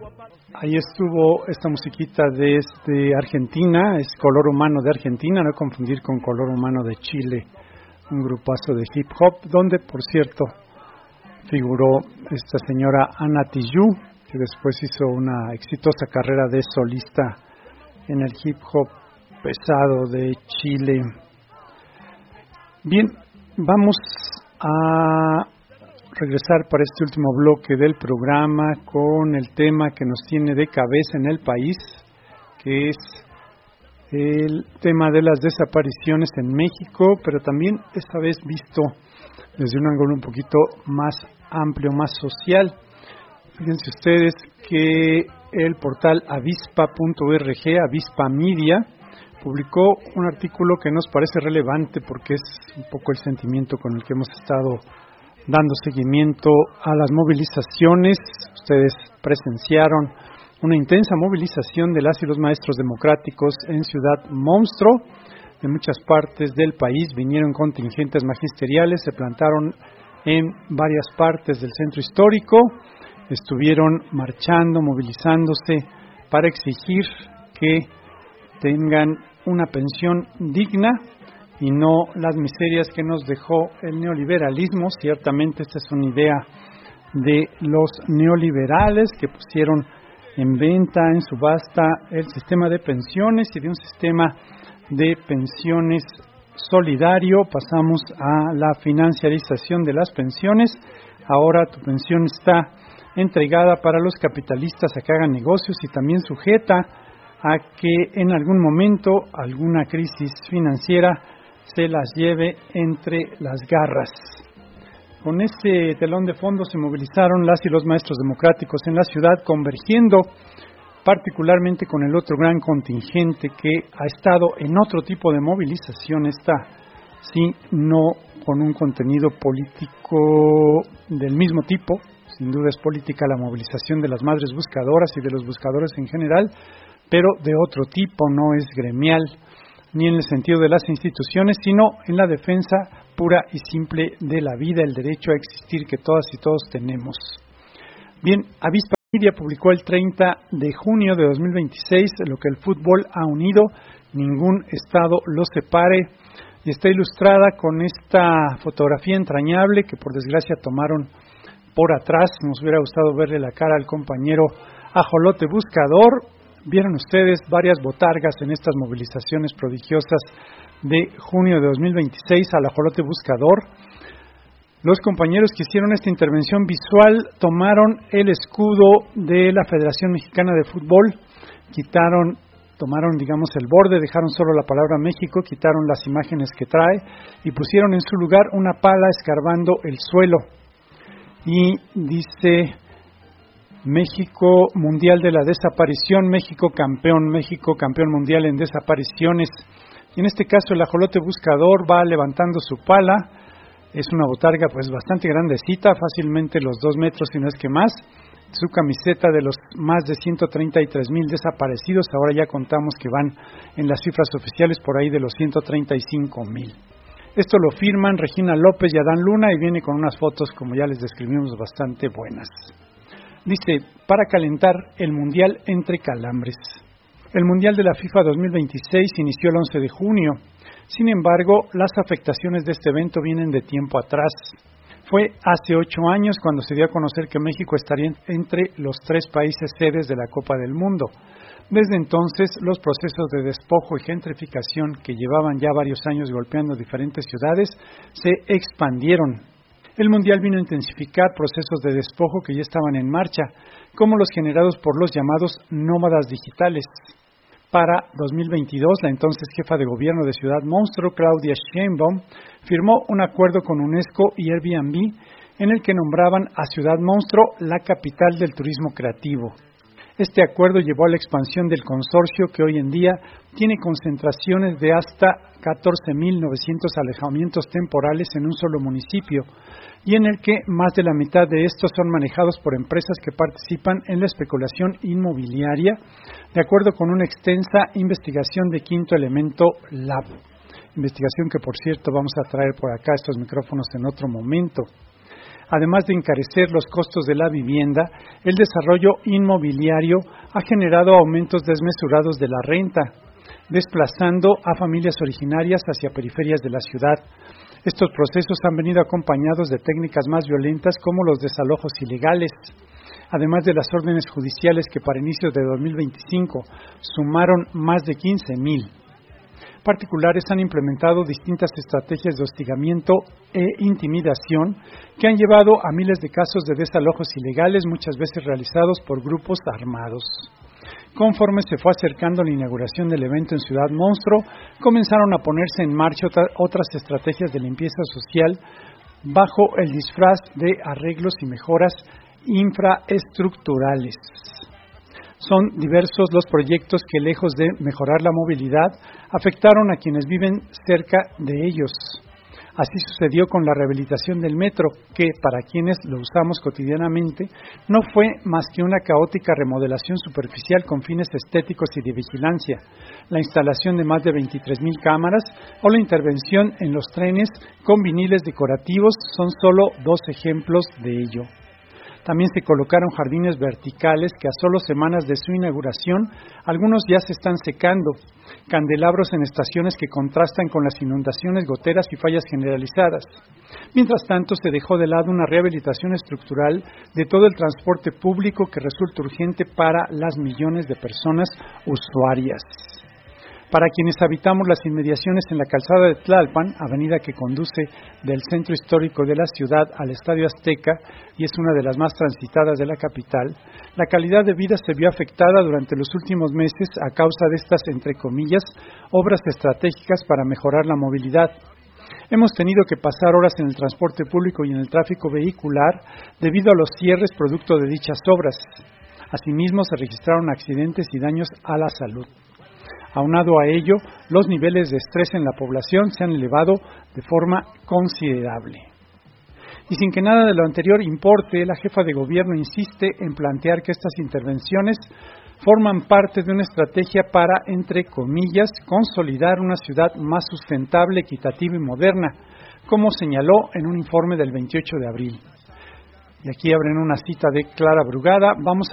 Ahí estuvo esta musiquita desde Argentina, es Color Humano de Argentina, no confundir con Color Humano de Chile, un grupazo de hip hop, donde por cierto figuró esta señora Ana Tijoux, que después hizo una exitosa carrera de solista en el hip hop pesado de Chile. Bien, vamos a regresar para este último bloque del programa con el tema que nos tiene de cabeza en el país, que es el tema de las desapariciones en México, pero también esta vez visto desde un ángulo un poquito más amplio, más social. Fíjense ustedes que el portal avispa.org, Avispa Media, publicó un artículo que nos parece relevante porque es un poco el sentimiento con el que hemos estado dando seguimiento a las movilizaciones. Ustedes presenciaron una intensa movilización de las y los maestros democráticos en Ciudad Monstruo. De muchas partes del país vinieron contingentes magisteriales, se plantaron en varias partes del centro histórico, estuvieron marchando, movilizándose para exigir que tengan una pensión digna y no las miserias que nos dejó el neoliberalismo. Ciertamente esta es una idea de los neoliberales que pusieron en venta, en subasta, el sistema de pensiones, y de un sistema de pensiones solidario pasamos a la financiarización de las pensiones. Ahora tu pensión está entregada para los capitalistas a que hagan negocios y también sujeta a que en algún momento alguna crisis financiera se las lleve entre las garras. Con ese telón de fondo se movilizaron las y los maestros democráticos en la ciudad, convergiendo particularmente con el otro gran contingente que ha estado en otro tipo de movilización, esta sí no con un contenido político del mismo tipo. Sin duda es política la movilización de las madres buscadoras y de los buscadores en general, pero de otro tipo, no es gremial, ni en el sentido de las instituciones, sino en la defensa pura y simple de la vida, el derecho a existir que todas y todos tenemos. Bien, Avispa Media publicó el 30 de junio de 2026 lo que el fútbol ha unido, ningún estado lo separe, y está ilustrada con esta fotografía entrañable que por desgracia tomaron por atrás. Nos hubiera gustado verle la cara al compañero Ajolote Buscador. Vieron ustedes varias botargas en estas movilizaciones prodigiosas de junio de 2026 al Ajolote Buscador. Los compañeros que hicieron esta intervención visual tomaron el escudo de la Federación Mexicana de Fútbol, tomaron digamos el borde, dejaron solo la palabra México, quitaron las imágenes que trae y pusieron en su lugar una pala escarbando el suelo. Y dice: México Mundial de la Desaparición, México campeón mundial en desapariciones. Y en este caso el Ajolote Buscador va levantando su pala, es una botarga pues bastante grandecita, fácilmente los 2 metros si no es que más. Su camiseta de los más de 133,000 desaparecidos, ahora ya contamos que van en las cifras oficiales por ahí de los 135,000. Esto lo firman Regina López y Adán Luna y viene con unas fotos, como ya les describimos, bastante buenas. Dice: para calentar el Mundial entre calambres. El Mundial de la FIFA 2026 inició el 11 de junio. Sin embargo, las afectaciones de este evento vienen de tiempo atrás. Fue hace 8 años cuando se dio a conocer que México estaría entre los 3 países sedes de la Copa del Mundo. Desde entonces, los procesos de despojo y gentrificación que llevaban ya varios años golpeando diferentes ciudades se expandieron. El Mundial vino a intensificar procesos de despojo que ya estaban en marcha, como los generados por los llamados nómadas digitales. Para 2022, la entonces jefa de gobierno de Ciudad Monstruo, Claudia Sheinbaum, firmó un acuerdo con UNESCO y Airbnb en el que nombraban a Ciudad Monstruo la capital del turismo creativo. Este acuerdo llevó a la expansión del consorcio, que hoy en día tiene concentraciones de hasta 14,900 alojamientos temporales en un solo municipio, y en el que más de la mitad de estos son manejados por empresas que participan en la especulación inmobiliaria, de acuerdo con una extensa investigación de Quinto Elemento Lab. Investigación que, por cierto, vamos a traer por acá estos micrófonos en otro momento. Además de encarecer los costos de la vivienda, el desarrollo inmobiliario ha generado aumentos desmesurados de la renta, desplazando a familias originarias hacia periferias de la ciudad. Estos procesos han venido acompañados de técnicas más violentas como los desalojos ilegales, además de las órdenes judiciales que para inicios de 2025 sumaron más de 15,000. Particulares han implementado distintas estrategias de hostigamiento e intimidación que han llevado a miles de casos de desalojos ilegales, muchas veces realizados por grupos armados. Conforme se fue acercando la inauguración del evento en Ciudad Monstruo, comenzaron a ponerse en marcha otras estrategias de limpieza social bajo el disfraz de arreglos y mejoras infraestructurales. Son diversos los proyectos que, lejos de mejorar la movilidad, afectaron a quienes viven cerca de ellos. Así sucedió con la rehabilitación del metro, que, para quienes lo usamos cotidianamente, no fue más que una caótica remodelación superficial con fines estéticos y de vigilancia, la instalación de más de 23,000 cámaras o la intervención en los trenes con viniles decorativos son solo 2 ejemplos de ello. También se colocaron jardines verticales que a solo semanas de su inauguración, algunos ya se están secando, candelabros en estaciones que contrastan con las inundaciones, goteras y fallas generalizadas. Mientras tanto, se dejó de lado una rehabilitación estructural de todo el transporte público que resulta urgente para las millones de personas usuarias. Para quienes habitamos las inmediaciones en la calzada de Tlalpan, avenida que conduce del centro histórico de la ciudad al Estadio Azteca y es una de las más transitadas de la capital, la calidad de vida se vio afectada durante los últimos meses a causa de estas, entre comillas, obras estratégicas para mejorar la movilidad. Hemos tenido que pasar horas en el transporte público y en el tráfico vehicular debido a los cierres producto de dichas obras. Asimismo, se registraron accidentes y daños a la salud. Aunado a ello, los niveles de estrés en la población se han elevado de forma considerable. Y sin que nada de lo anterior importe, la jefa de gobierno insiste en plantear que estas intervenciones forman parte de una estrategia para, entre comillas, consolidar una ciudad más sustentable, equitativa y moderna, como señaló en un informe del 28 de abril. Y aquí abren una cita de Clara Brugada. Vamos